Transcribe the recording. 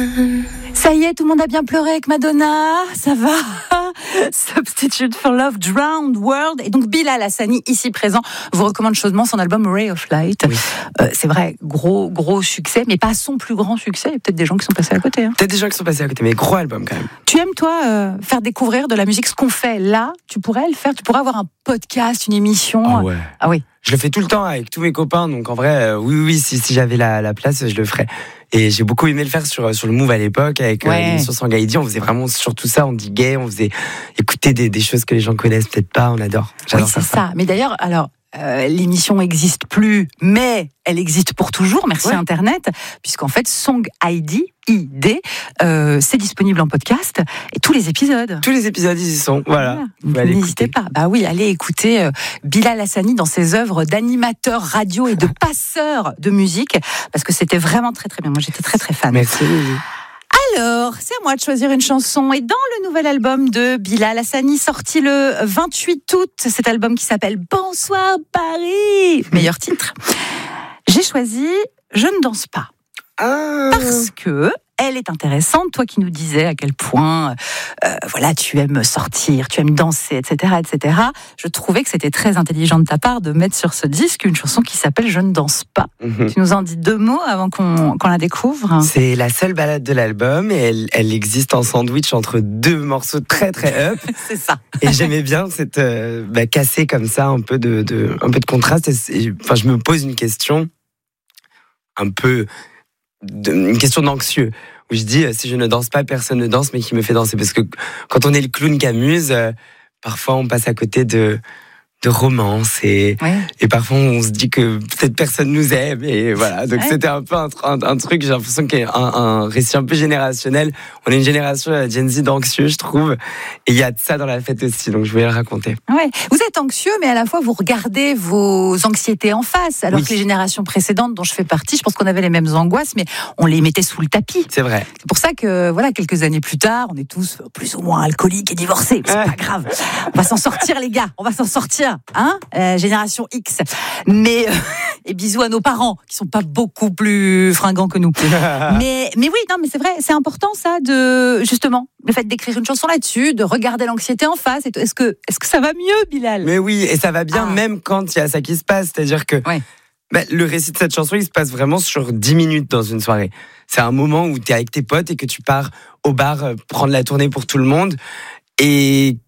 Ça y est, tout le monde a bien pleuré avec Madonna, ça va. Substitute for Love, Drowned World. Et donc Bilal Hassani, ici présent, vous recommande chaudement son album Ray of Light. Oui. C'est vrai, gros succès, mais pas son plus grand succès. Il y a peut-être des gens qui sont passés à côté. Peut-être des gens qui sont passés à côté, mais gros album quand même. Tu aimes, toi, faire découvrir de la musique, ce qu'on fait là? Tu pourrais le faire? Tu pourrais avoir un podcast, une émission? Ah ouais. Ah oui. Je le fais tout le temps avec tous mes copains, donc en vrai, oui, si j'avais la place, je le ferais. Et j'ai beaucoup aimé le faire sur le Move à l'époque, avec l'émission Sangaïdi. On faisait vraiment surtout ça, on diguait, on faisait écouter des choses que les gens connaissent peut-être pas, on adore. J'adore c'est ça. Mais d'ailleurs, alors, l'émission n'existe plus, mais elle existe pour toujours, merci Internet, puisqu'en fait, Song ID, c'est disponible en podcast, et tous les épisodes. Tous les épisodes, ils y sont, voilà. N'hésitez pas. Bah oui, allez écouter Bilal Hassani dans ses œuvres d'animateur radio et de passeur de musique, parce que c'était vraiment très très bien. Moi, j'étais très très fan. Merci. Alors, c'est à moi de choisir une chanson. Et dans le nouvel album de Bilal Hassani, sorti le 28 août, cet album qui s'appelle Bonsoir Paris, meilleur titre, j'ai choisi Je ne danse pas. Parce que elle est intéressante, toi qui nous disais à quel point tu aimes sortir, tu aimes danser, etc., etc. Je trouvais que c'était très intelligent de ta part de mettre sur ce disque une chanson qui s'appelle Je ne danse pas. Tu nous en dis deux mots avant qu'on la découvre? C'est la seule balade de l'album et elle existe en sandwich entre deux morceaux très très up. C'est ça. Et j'aimais bien cette casser comme ça un peu de contraste. Enfin, je me pose une question une question d'anxieux, où je dis si je ne danse pas, personne ne danse, mais qui me fait danser, parce que quand on est le clown qui amuse, parfois on passe à côté de romance et parfois on se dit que peut-être personne nous aime, et voilà, donc c'était un peu un truc, j'ai l'impression qu'il y a un récit un peu générationnel. On est une génération Gen Z d'anxieux, je trouve, et il y a de ça dans la fête aussi, donc je voulais le raconter. Ouais. Vous êtes anxieux, mais à la fois vous regardez vos anxiétés en face, alors que les générations précédentes dont je fais partie, je pense qu'on avait les mêmes angoisses, mais on les mettait sous le tapis. C'est vrai. C'est pour ça que quelques années plus tard, on est tous plus ou moins alcooliques et divorcés. C'est pas grave. On va s'en sortir, les gars. On va s'en sortir. Génération X. Mais et bisous à nos parents qui sont pas beaucoup plus fringants que nous. mais oui, non, mais c'est vrai, c'est important ça, de justement le fait d'écrire une chanson là-dessus, de regarder l'anxiété en face. Est-ce que ça va mieux, Bilal? Mais oui, et ça va bien même quand il y a ça qui se passe, c'est-à-dire que le récit de cette chanson, il se passe vraiment sur 10 minutes dans une soirée. C'est un moment où tu es avec tes potes et que tu pars au bar prendre la tournée pour tout le monde. Et